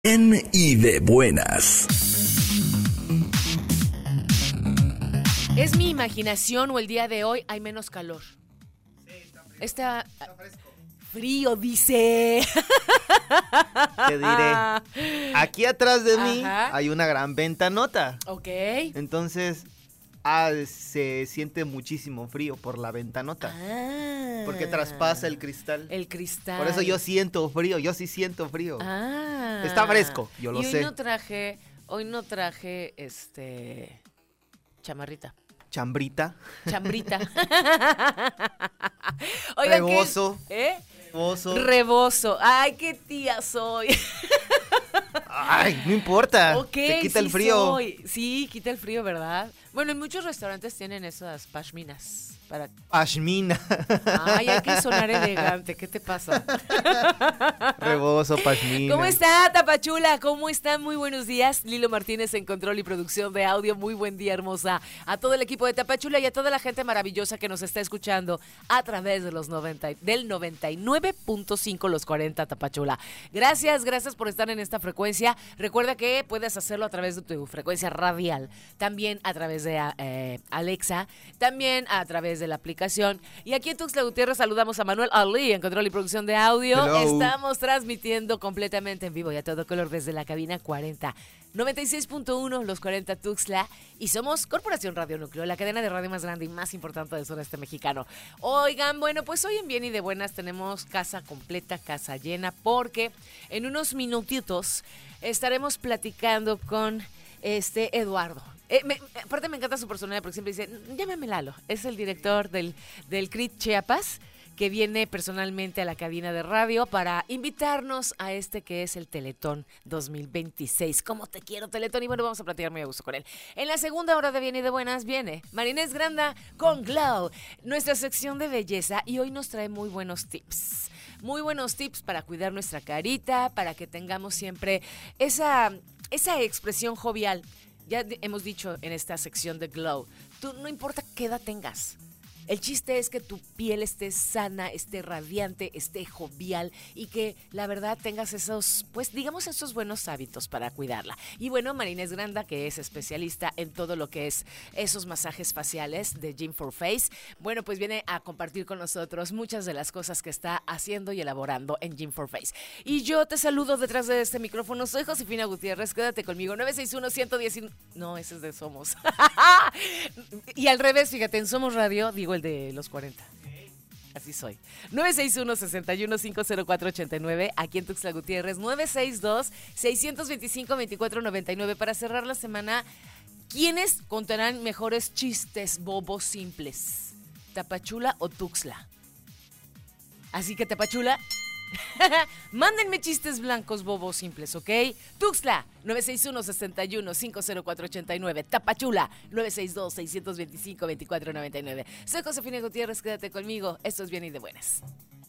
Bien y de buenas. ¿Es mi imaginación o el día de hoy hay menos calor? Sí, está frío. Está fresco. frío, dice. Te diré. Aquí atrás de mí Ajá. hay una gran ventanota. Ok. Entonces, se siente muchísimo frío por la ventanota. Porque traspasa el cristal. El cristal. Por eso yo siento frío, yo sí siento frío. Ah. Está fresco, yo lo y hoy sé. hoy no traje, chamarrita. Chambrita. Chambrita. Oigan, Rebozo. ¿Qué? Rebozo. Rebozo. Ay, qué tía soy. Ay, no importa. Ok, Te quita el sí frío. soy. Sí, quita el frío, ¿verdad? Bueno, en muchos restaurantes tienen esas pashminas para... Pashmina. Ay, hay que sonar elegante. ¿Qué te pasa? Rebozo, pashmina. ¿Cómo está, Tapachula? ¿Cómo están? Muy buenos días. Lilo Martínez en control y producción de audio. Muy buen día, hermosa. A todo el equipo de Tapachula y a toda la gente maravillosa que nos está escuchando a través de del 99.5 los 40 Tapachula. Gracias por estar en esta frecuencia. Recuerda que puedes hacerlo a través de tu frecuencia radial, también a través de Alexa, también a través de la aplicación. Y aquí en Tuxtla Gutiérrez saludamos a Manuel Ali en control y producción de audio. Hello. Estamos transmitiendo completamente en vivo y a todo color desde la cabina 40. 96.1 los 40 Tuxtla y somos Corporación Radio Núcleo, la cadena de radio más grande y más importante del sureste mexicano. Oigan, bueno, pues hoy en Bien y de Buenas tenemos casa completa, casa llena, porque en unos minutitos estaremos platicando con Eduardo. Aparte me encanta su personalidad porque siempre dice, llámame Lalo, es el director del CRIT Chiapas, que viene personalmente a la cabina de radio para invitarnos a que es el Teletón 2026. ¿Cómo te quiero, Teletón? Y bueno, vamos a platicar muy a gusto con él. En la segunda hora de Bien y de Buenas viene Marinés Granda con Glow, nuestra sección de belleza, y hoy nos trae muy buenos tips. Muy buenos tips para cuidar nuestra carita, para que tengamos siempre esa expresión jovial. Ya hemos dicho en esta sección de Glow, tú no importa qué edad tengas. El chiste es que tu piel esté sana, esté radiante, esté jovial y que la verdad tengas esos buenos hábitos para cuidarla. Y bueno, Marinés Granda, que es especialista en todo lo que es esos masajes faciales de Gym for Face, bueno, pues viene a compartir con nosotros muchas de las cosas que está haciendo y elaborando en Gym for Face. Y yo te saludo detrás de este micrófono, soy Josefina Gutiérrez, quédate conmigo, 961-119, no, ese es de Somos. Y al revés, fíjate, en Somos Radio, digo el de los 40. Así soy. 961-61-50489, aquí en Tuxtla Gutiérrez, 962-625-2499. Para cerrar la semana, ¿quiénes contarán mejores chistes bobos simples? ¿Tapachula o Tuxtla? Así que Tapachula, mándenme chistes blancos bobos simples, ¿ok? Tuxtla, 961-61-50489. Tapachula, 962-625-2499. Soy Josefina Gutiérrez, quédate conmigo. Esto es Bien y de Buenas.